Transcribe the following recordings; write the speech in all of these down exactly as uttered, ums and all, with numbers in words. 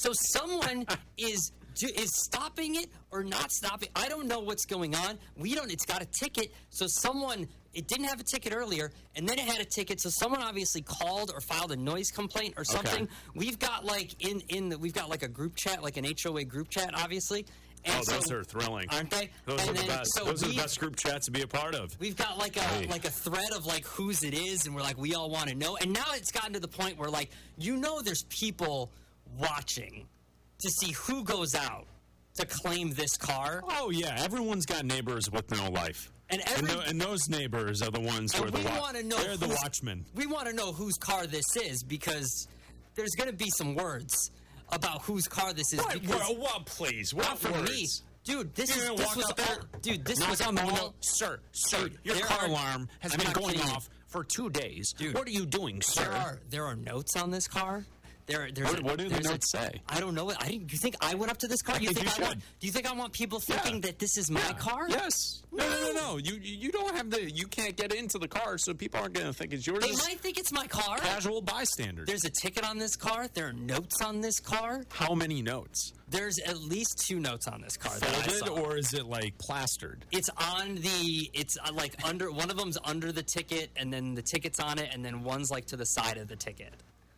So someone is is stopping it or not stopping. I don't know what's going on. We don't. It's got a ticket. So someone. It didn't have a ticket earlier, and then it had a ticket. So someone obviously called or filed a noise complaint or something. Okay. We've got like in in the, we've got like a group chat, like an H O A group chat, obviously. And oh, those so, are thrilling, aren't they? Those and are the then, best. So those we, are the best group chats to be a part of. We've got like a hey. like a thread of like whose it is, and we're like we all want to know. And now it's gotten to the point where like you know there's people watching to see who goes out to claim this car. Oh yeah, everyone's got neighbors with no life. And, every, and, th- and those neighbors are the ones who are the wa- they're the watchmen. We want to know whose car this is because there's going to be some words about whose car this is. What? Well, well, please, what not for words? Me. Dude, this, You're is, this was all, dude, this Knock was on the all, window. Sir, sir, dude, your car are, alarm has I'm been going off for two days. Dude, what are you doing, sir? There are, there are notes on this car. There, there's what, a, what do the notes a, say? I don't know. I didn't. You think I went up to this car? I You think, think you I want? Do you think I want people thinking yeah. that this is my yeah. car? Yes. No, no, no, no. You you don't have the. You can't get into the car, so people aren't going to think it's yours. They might think it's my car. Casual bystanders. There's a ticket on this car. There are notes on this car. How many notes? There's at least two notes on this car. Folded, or is it like plastered? It's on the. It's uh, like under. One of them's under the ticket, and then the ticket's on it, and then one's like to the side of the ticket.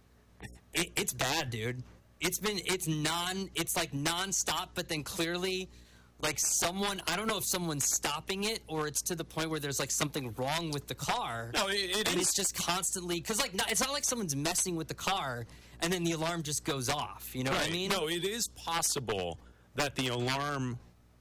It, it's bad, dude. It's been, it's non, it's like nonstop, but then clearly, like someone, I don't know if someone's stopping it or it's to the point where there's like something wrong with the car. No, it, it and is. It's just constantly, because like, not, it's not like someone's messing with the car and then the alarm just goes off. You know right. what I mean? No, it is possible that the alarm,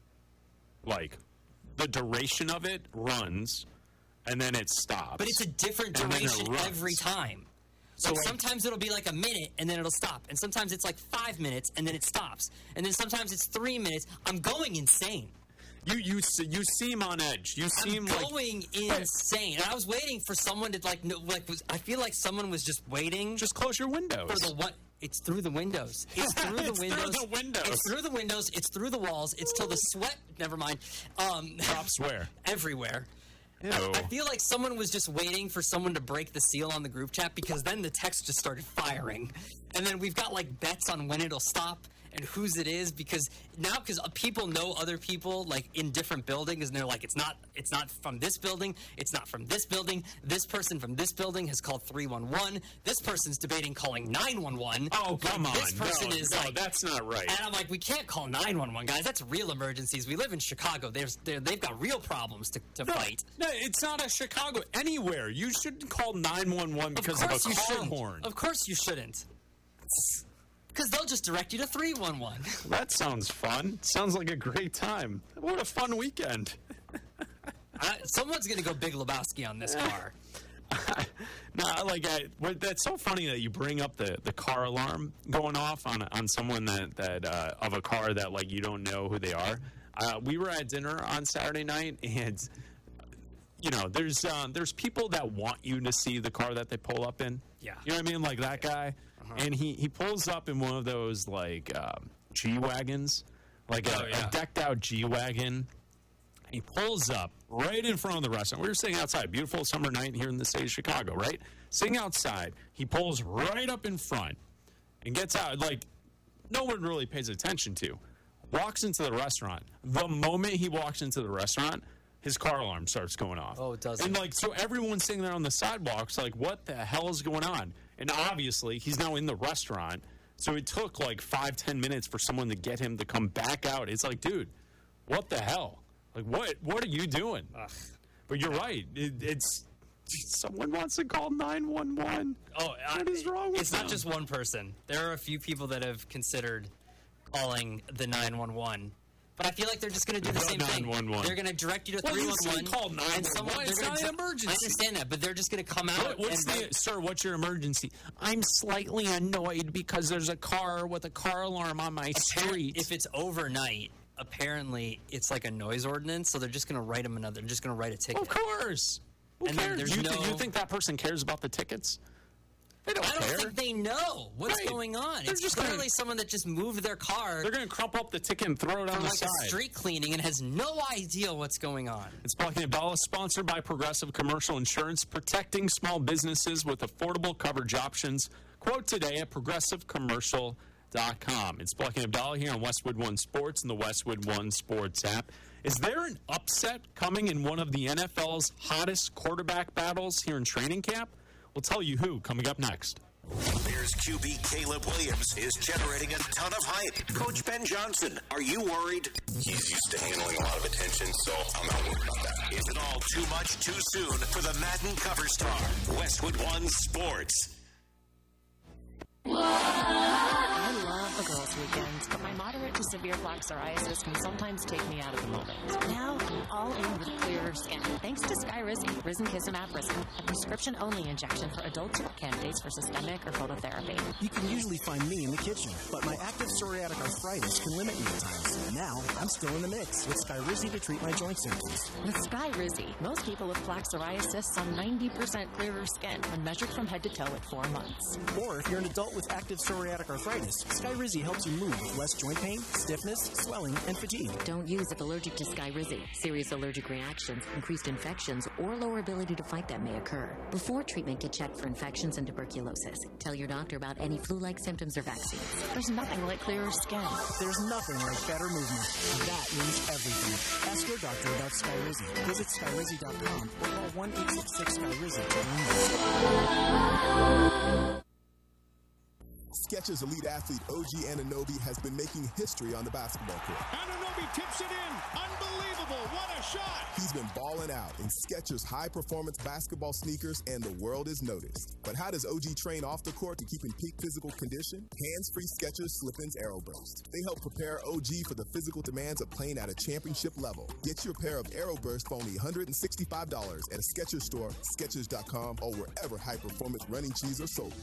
like, the duration of it runs and then it stops. But it's a different duration every time. So like sometimes it'll be like a minute and then it'll stop. And sometimes it's like five minutes and then it stops. And then sometimes it's three minutes. I'm going insane. You you you seem on edge. You seem I'm like going insane. And I was waiting for someone to like no, like was I feel like someone was just waiting. Just close your windows. For the what? It's through the windows. It's through the it's windows. Through the windows. It's through the windows. It's through the walls. It's till the sweat. Never mind. Um, Drops where? Everywhere. Ew. I feel like someone was just waiting for someone to break the seal on the group chat because then the text just started firing. And then we've got like bets on when it'll stop and whose it is because now because people know other people like in different buildings and they're like it's not it's not from this building, it's not from this building, this person from this building has called three one one, this person's debating calling nine one one. Oh come like, on, this person no, is no, like that's not right. And I'm like we can't call nine one one guys, that's real emergencies. We live in Chicago. There's they've got real problems to, to no, fight. No, it's not a Chicago anywhere. You shouldn't call nine one one because of, of a you car shouldn't. horn. Of course you shouldn't. Because they'll just direct you to three one one. That sounds fun. Sounds like a great time. What a fun weekend. uh, someone's going to go Big Lebowski on this car. No, like I, what, that's so funny that you bring up the, the car alarm going off on on someone that that uh, of a car that like you don't know who they are. Uh, we were at dinner on Saturday night, and you know, there's uh, there's people that want you to see the car that they pull up in. Yeah, you know what I mean, like that guy. Uh-huh. And he, he pulls up in one of those, like, um, G-Wagons, like a, oh, yeah. a decked-out G-Wagon. He pulls up right in front of the restaurant. We were sitting outside, beautiful summer night here in the state of Chicago, right? Sitting outside, he pulls right up in front and gets out, like, no one really pays attention to. Walks into the restaurant. The moment he walks into the restaurant, his car alarm starts going off. Oh, it does. And, like, so everyone's sitting there on the sidewalks, like, what the hell is going on? And obviously, he's now in the restaurant, so it took like five, ten minutes for someone to get him to come back out. It's like, dude, what the hell? Like, what What are you doing? Ugh. But you're right. It, it's someone wants to call nine one one. Oh, what I, is wrong with It's them? not just one person. There are a few people that have considered calling the nine one one. But I feel like they're just going to do the same thing. They're going to direct you to well, three one one. Call nine one one. It's not an emergency. I understand that, but they're just going to come out. What, what's and the, sir, what's your emergency? I'm slightly annoyed because there's a car with a car alarm on my street. If it's overnight, apparently it's like a noise ordinance, so they're just going to write them another. They're just going to write a ticket. Of course. Who and cares? You, no, th- you think that person cares about the tickets? They don't I don't care. think they know what's right. going on. They're it's just clearly gonna, someone that just moved their car. They're going to crumple up the ticket and throw it on the like side. A street cleaning and has no idea what's going on. It's Bucky and Bella, sponsored by Progressive Commercial Insurance, protecting small businesses with affordable coverage options. Quote today at progressive commercial dot com. It's Plucky Abdallah here on Westwood One Sports and the Westwood One Sports app. Is there an upset coming in one of the N F L's hottest quarterback battles here in training camp? We'll tell you who coming up next. Bears Q B Caleb Williams is generating a ton of hype. Coach Ben Johnson, are you worried? He's used to handling a lot of attention, so I'm not worried about that. Is it all too much too soon for the Madden cover star? Westwood One Sports. I love the girls' weekends, but my moderate to severe plaque psoriasis can sometimes take me out of the moment. Now I'm all in with clearer skin. Thanks to Skyrizi, Risankizumab Rizin, a prescription-only injection for adults or candidates for systemic or phototherapy. You can usually find me in the kitchen, but my active psoriatic arthritis can limit me at times. Now I'm still in the mix with Skyrizi to treat my joint symptoms. With Skyrizi, most people with plaque psoriasis saw ninety percent clearer skin when measured from head to toe at four months. Or if you're an adult with active psoriatic arthritis, Skyrizi helps you move with less joint pain, stiffness, swelling, and fatigue. Don't use if allergic to Skyrizi. Serious allergic reactions, increased infections, or lower ability to fight them may occur. Before treatment, get checked for infections and tuberculosis. Tell your doctor about any flu-like symptoms or vaccines. There's nothing like clearer skin. There's nothing like better movement. That means everything. Ask your doctor about Skyrizi. Visit Skyrizi dot com or call one eight six six Skyrizi to learn more. Skechers elite athlete O G Anunoby has been making history on the basketball court. Anunoby tips it in. Unbelievable. What a shot. He's been balling out in Skechers high-performance basketball sneakers, and the world is noticed. But how does O G train off the court to keep in peak physical condition? Hands-free Skechers Slip-ins Aeroburst. They help prepare O G for the physical demands of playing at a championship level. Get your pair of Aeroburst for only one hundred sixty-five dollars at a Skechers store, Skechers dot com, or wherever high-performance running shoes are sold.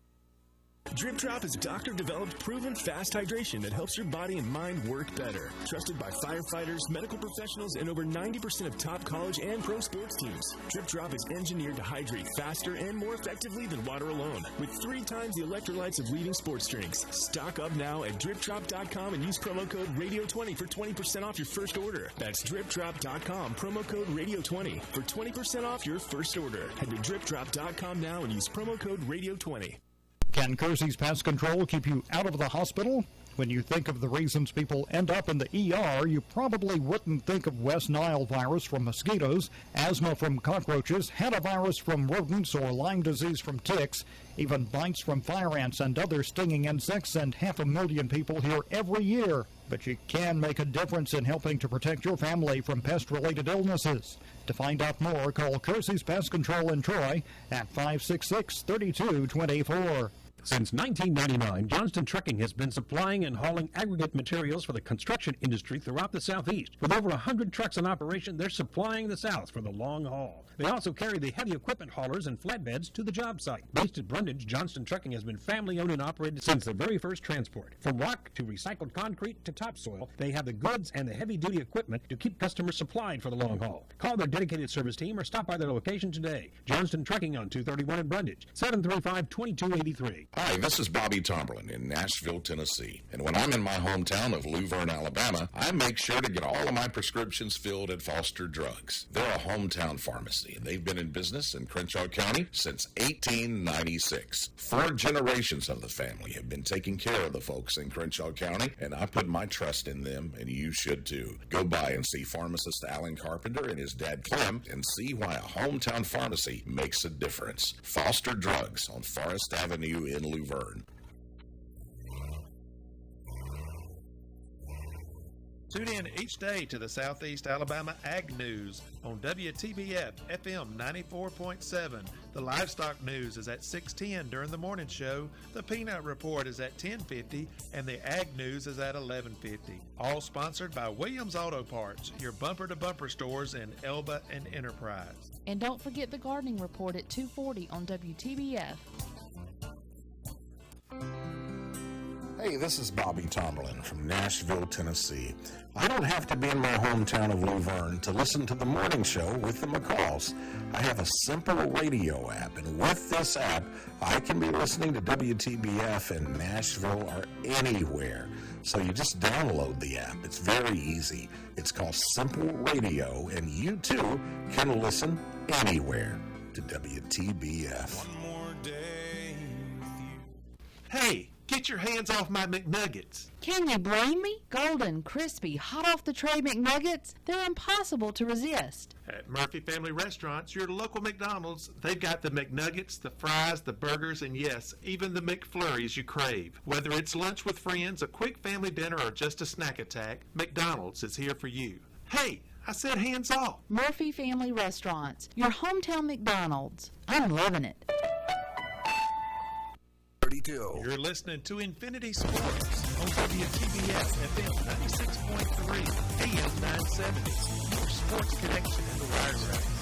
Drip Drop is doctor-developed, proven fast hydration that helps your body and mind work better. Trusted by firefighters, medical professionals, and over ninety percent of top college and pro sports teams. Drip Drop is engineered to hydrate faster and more effectively than water alone, with three times the electrolytes of leading sports drinks. Stock up now at drip drop dot com and use promo code radio twenty for twenty percent off your first order. That's drip drop dot com, promo code radio twenty for twenty percent off your first order. Head to drip drop dot com now and use promo code radio twenty. Can Kersey's Pest Control keep you out of the hospital? When you think of the reasons people end up in the E R, you probably wouldn't think of West Nile virus from mosquitoes, asthma from cockroaches, hantavirus from rodents, or Lyme disease from ticks. Even bites from fire ants and other stinging insects send half a million people here every year. But you can make a difference in helping to protect your family from pest-related illnesses. To find out more, call Kersey's Pest Control in Troy at five six six, three two two four. Since nineteen ninety-nine, Johnston Trucking has been supplying and hauling aggregate materials for the construction industry throughout the Southeast. With over one hundred trucks in operation, they're supplying the South for the long haul. They also carry the heavy equipment haulers and flatbeds to the job site. Based at Brundage, Johnston Trucking has been family-owned and operated since the very first transport. From rock to recycled concrete to topsoil, they have the goods and the heavy-duty equipment to keep customers supplied for the long haul. Call their dedicated service team or stop by their location today. Johnston Trucking on two thirty-one in Brundage, seven three five, two two eight three. Hi, this is Bobby Tomberlin in Nashville, Tennessee. And when I'm in my hometown of Luverne, Alabama, I make sure to get all of my prescriptions filled at Foster Drugs. They're a hometown pharmacy, and they've been in business in Crenshaw County since eighteen ninety-six. Four generations of the family have been taking care of the folks in Crenshaw County, and I put my trust in them, and you should too. Go by and see pharmacist Alan Carpenter and his dad Clem and see why a hometown pharmacy makes a difference. Foster Drugs on Forest Avenue in Luverne. Tune in each day to the Southeast Alabama Ag News on W T B F F M ninety-four point seven. The Livestock News is at six ten during the morning show. The Peanut Report is at ten fifty, and the Ag News is at eleven fifty. All sponsored by Williams Auto Parts, your bumper-to-bumper stores in Elba and Enterprise. And don't forget the Gardening Report at two forty on W T B F. Hey, this is Bobby Tomberlin from Nashville, Tennessee. I don't have to be in my hometown of Luverne to listen to the morning show with the McCalls. I have a simple radio app, and with this app, I can be listening to W T B F in Nashville or anywhere. So you just download the app. It's very easy. It's called Simple Radio, and you too can listen anywhere to W T B F. One more day with you. Hey! Get your hands off my McNuggets. Can you blame me? Golden, crispy, hot off the tray McNuggets? They're impossible to resist. At Murphy Family Restaurants, your local McDonald's, they've got the McNuggets, the fries, the burgers, and yes, even the McFlurries you crave. Whether it's lunch with friends, a quick family dinner, or just a snack attack, McDonald's is here for you. Hey, I said hands off. Murphy Family Restaurants, your hometown McDonald's. I'm loving it. thirty-two. You're listening to Infinity Sports on W T B S F M ninety-six point three, A M nine seventy. Your sports connection in the Wire Room.